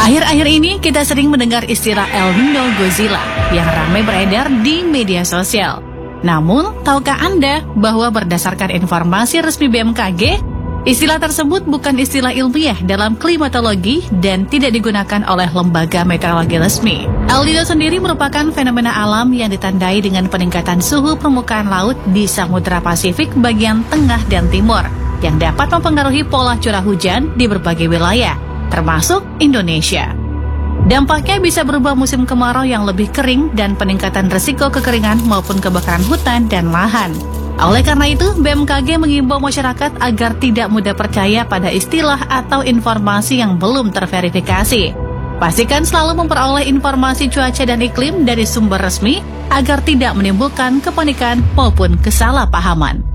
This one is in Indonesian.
Akhir-akhir ini kita sering mendengar istilah El Nino Godzilla yang ramai beredar di media sosial. Namun, tahukah Anda bahwa berdasarkan informasi resmi BMKG, istilah tersebut bukan istilah ilmiah dalam klimatologi dan tidak digunakan oleh lembaga meteorologi resmi. El Nino sendiri merupakan fenomena alam yang ditandai dengan peningkatan suhu permukaan laut di Samudra Pasifik bagian tengah dan timur, yang dapat mempengaruhi pola curah hujan di berbagai wilayah, termasuk Indonesia. Dampaknya bisa berubah musim kemarau yang lebih kering dan peningkatan risiko kekeringan maupun kebakaran hutan dan lahan. Oleh karena itu, BMKG mengimbau masyarakat agar tidak mudah percaya pada istilah atau informasi yang belum terverifikasi. Pastikan selalu memperoleh informasi cuaca dan iklim dari sumber resmi agar tidak menimbulkan kepanikan maupun kesalahpahaman.